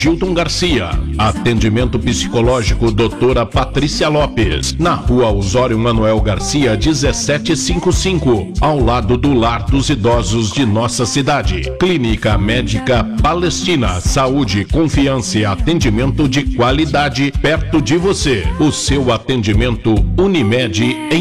Gilton Garcia. Atendimento psicológico doutora Patrícia Lopes, na Rua Osório Manuel Garcia, 1755, ao lado do Lar dos Idosos de nossa cidade. Clínica Médica Palestina, saúde, confiança e atendimento de qualidade perto de você. O seu atendimento Unimed em